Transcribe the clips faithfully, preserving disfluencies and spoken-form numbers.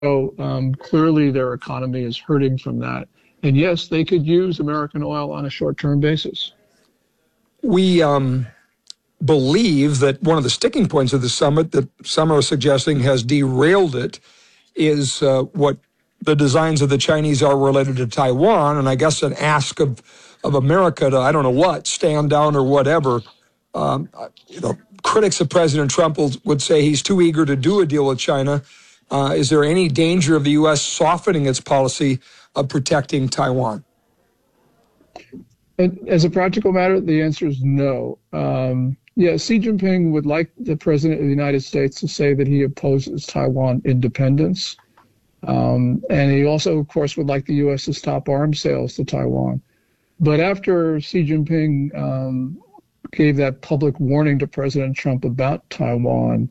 So um, clearly their economy is hurting from that. And yes, they could use American oil on a short-term basis. We um, believe that one of the sticking points of the summit that some are suggesting has derailed it is uh, what the designs of the Chinese are related to Taiwan, and I guess an ask of, of America to, I don't know what, stand down or whatever. Um, you know, critics of President Trump will, would say he's too eager to do a deal with China. Uh, is there any danger of the U S softening its policy of protecting Taiwan? And as a practical matter, the answer is no. Um, yeah, Xi Jinping would like the president of the United States to say that he opposes Taiwan independence. Um, and he also, of course, would like the U S to stop arms sales to Taiwan. But after Xi Jinping um, gave that public warning to President Trump about Taiwan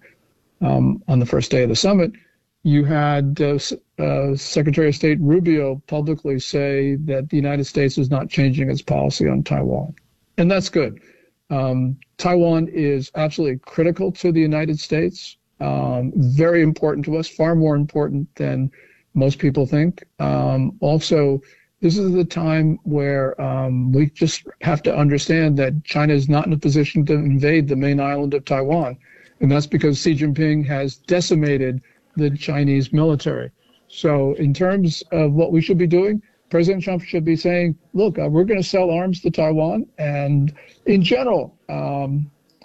um, on the first day of the summit, you had uh, uh, Secretary of State Rubio publicly say that the United States is not changing its policy on Taiwan. And that's good. Um, Taiwan is absolutely critical to the United States, um, very important to us, far more important than most people think. Um, also, this is the time where um, we just have to understand that China is not in a position to invade the main island of Taiwan. And that's because Xi Jinping has decimated the Chinese military. So in terms of what we should be doing, President Trump should be saying, look, uh, we're going to sell arms to Taiwan. And in general, um,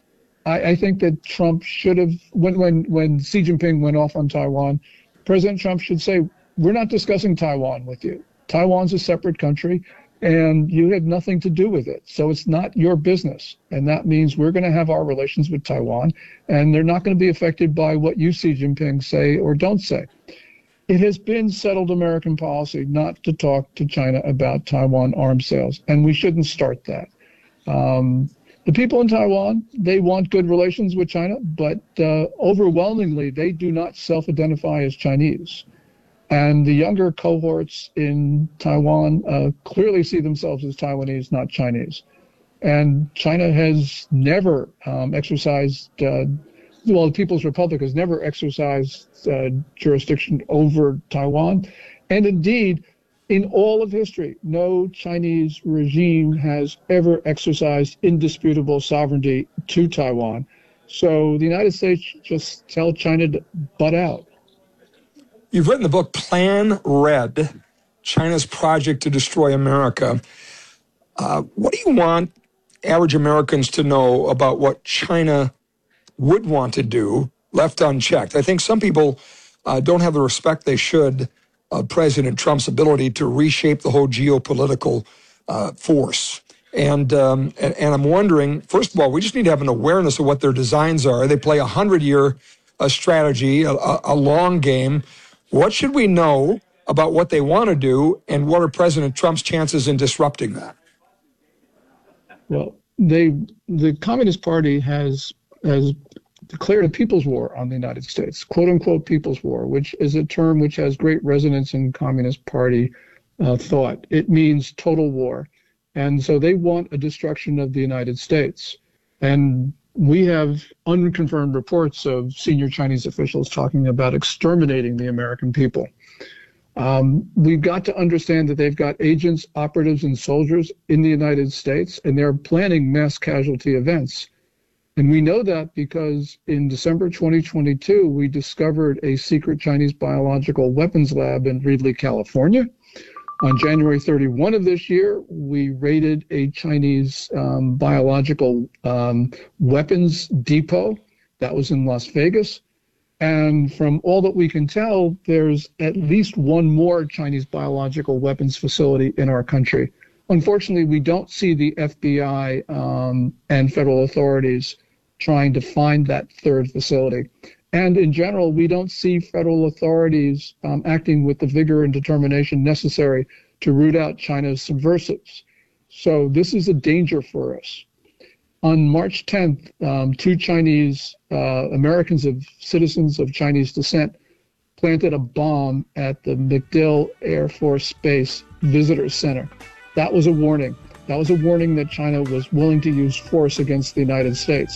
I, I think that Trump should have, when, when, when Xi Jinping went off on Taiwan, President Trump should say, we're not discussing Taiwan with you. Taiwan's a separate country, and you have nothing to do with it. So it's not your business. And that means we're going to have our relations with Taiwan, and they're not going to be affected by what you, Xi Jinping, say or don't say. It has been settled American policy not to talk to China about Taiwan arms sales, and we shouldn't start that. Um, the people in Taiwan, they want good relations with China, but uh, overwhelmingly, they do not self-identify as Chinese. And the younger cohorts in Taiwan uh, clearly see themselves as Taiwanese, not Chinese. And China has never um, exercised, uh, well, the People's Republic has never exercised uh, jurisdiction over Taiwan. And indeed, in all of history, no Chinese regime has ever exercised indisputable sovereignty to Taiwan. So the United States just tell China to butt out. You've written the book Plan Red, China's Project to Destroy America. Uh, what do you want average Americans to know about what China would want to do left unchecked? I think some people uh, don't have the respect they should of President Trump's ability to reshape the whole geopolitical uh, force. And, um, and and I'm wondering, first of all, we just need to have an awareness of what their designs are. They play a hundred-year uh, strategy, a, a long game. What should we know about what they want to do, and what are President Trump's chances in disrupting that? Well, they the Communist Party has has declared a people's war on the United States, quote unquote people's war, which is a term which has great resonance in Communist Party uh, thought. It means total war. And so they want a destruction of the United States. And we have unconfirmed reports of senior Chinese officials talking about exterminating the American people. Um, we've got to understand that they've got agents, operatives, and soldiers in the United States, and they're planning mass casualty events. And we know that because in December twenty twenty-two, we discovered a secret Chinese biological weapons lab in Reedley, California. On January thirty-first of this year, we raided a Chinese um, biological um, weapons depot that was in Las Vegas. And from all that we can tell, there's at least one more Chinese biological weapons facility in our country. Unfortunately, we don't see the F B I um, and federal authorities trying to find that third facility. And in general, we don't see federal authorities um, acting with the vigor and determination necessary to root out China's subversives. So this is a danger for us. On March tenth, um, two Chinese uh, Americans of citizens of Chinese descent planted a bomb at the MacDill Air Force Base Visitor Center. That was a warning. That was a warning that China was willing to use force against the United States.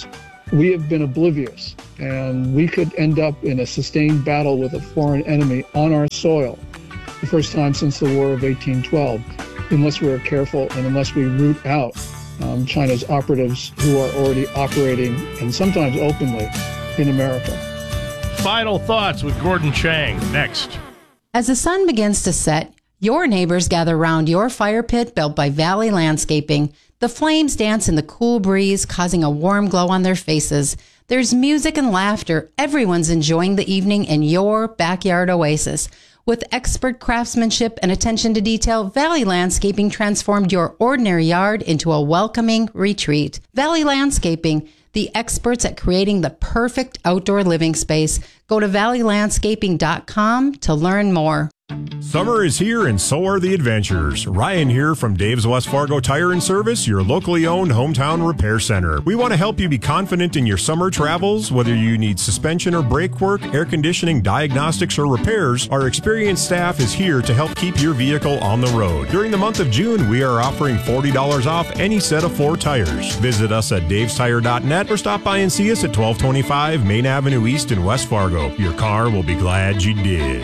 we have been oblivious, and we could end up in a sustained battle with a foreign enemy on our soil, the first time since the War of eighteen twelve, unless we're careful and unless we root out um, China's operatives who are already operating, and sometimes openly, in America. Final thoughts with Gordon Chang, next. As the sun begins to set, your neighbors gather round your fire pit built by Valley Landscaping. The flames dance in the cool breeze, causing a warm glow on their faces. There's music and laughter. Everyone's enjoying the evening in your backyard oasis. With expert craftsmanship and attention to detail, Valley Landscaping transformed your ordinary yard into a welcoming retreat. Valley Landscaping, the experts at creating the perfect outdoor living space. Go to valley landscaping dot com to learn more. Summer is here and so are the adventures. Ryan here from Dave's West Fargo Tire and Service, your locally owned hometown repair center. We want to help you be confident in your summer travels. Whether you need suspension or brake work, air conditioning, diagnostics, or repairs, our experienced staff is here to help keep your vehicle on the road. During the month of June, we are offering forty dollars off any set of four tires. Visit us at daves tire dot net or stop by and see us at twelve twenty-five Main Avenue East in West Fargo. Your car will be glad you did.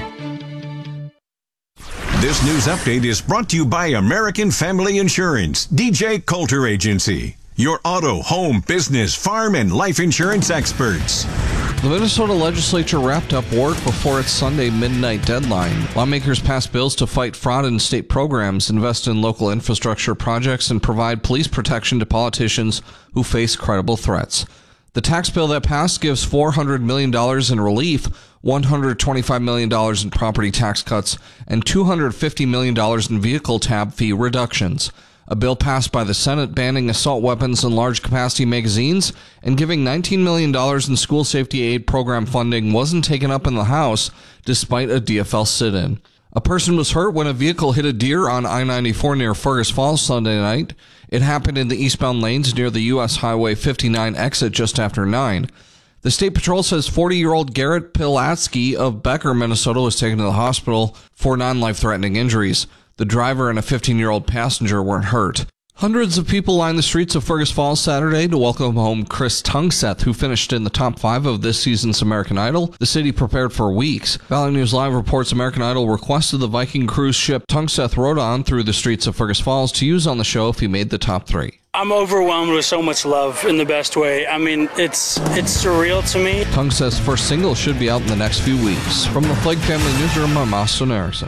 This news update is brought to you by American Family Insurance, D J Coulter Agency, your auto, home, business, farm, and life insurance experts. The Minnesota legislature wrapped up work before its Sunday midnight deadline. Lawmakers passed bills to fight fraud in state programs, invest in local infrastructure projects, and provide police protection to politicians who face credible threats. The tax bill that passed gives four hundred million dollars in relief, one hundred twenty-five million dollars in property tax cuts, and two hundred fifty million dollars in vehicle tab fee reductions. A bill passed by the Senate banning assault weapons and large-capacity magazines and giving nineteen million dollars in school safety aid program funding wasn't taken up in the House, despite a D F L sit-in. A person was hurt when a vehicle hit a deer on I ninety-four near Fergus Falls Sunday night. It happened in the eastbound lanes near the U S Highway fifty-nine exit just after nine. The State Patrol says forty-year-old Garrett Pilatsky of Becker, Minnesota, was taken to the hospital for non-life-threatening injuries. The driver and a fifteen-year-old passenger weren't hurt. Hundreds of people lined the streets of Fergus Falls Saturday to welcome home Chris Tungseth, who finished in the top five of this season's American Idol. The city prepared for weeks. Valley News Live reports American Idol requested the Viking cruise ship Tungseth rode on through the streets of Fergus Falls to use on the show if he made the top three. I'm overwhelmed with so much love in the best way. I mean, it's it's surreal to me. Tungseth's first single should be out in the next few weeks. From the Flake Family Newsroom, I'm Austin Erickson.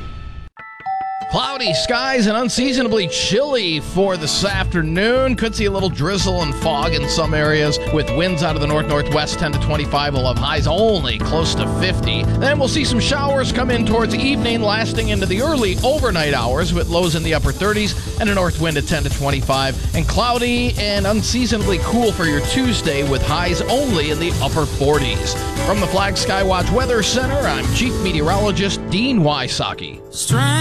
Cloudy skies and unseasonably chilly for this afternoon. Could see a little drizzle and fog in some areas with winds out of the north-northwest ten to twenty-five. We'll have highs only close to fifty. Then we'll see some showers come in towards evening, lasting into the early overnight hours with lows in the upper thirties and a north wind at ten to twenty-five. And cloudy and unseasonably cool for your Tuesday with highs only in the upper forties. From the Flag Skywatch Weather Center, I'm Chief Meteorologist Dean Wysocki.